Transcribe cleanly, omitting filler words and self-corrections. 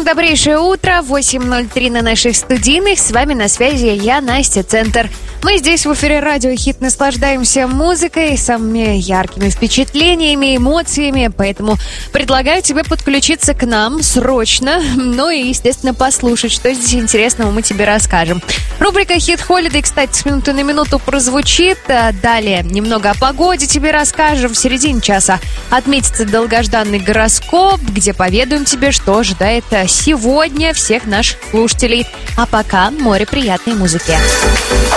добрейшее утро, 8:03 на наших студийных. С вами на связи я, Настя, Центр. Мы здесь в эфире радио «Хит» наслаждаемся музыкой, самыми яркими впечатлениями, эмоциями. Поэтому предлагаю тебе подключиться к нам срочно, ну и, естественно, послушать, что здесь интересного мы тебе расскажем. Рубрика «Хит Холидей», кстати, с минуты на минуту прозвучит. Далее немного о погоде тебе расскажем. В середине часа отметится долгожданный гороскоп, где поведаем тебе, что ожидает сегодня всех наших слушателей. А пока море приятной музыки.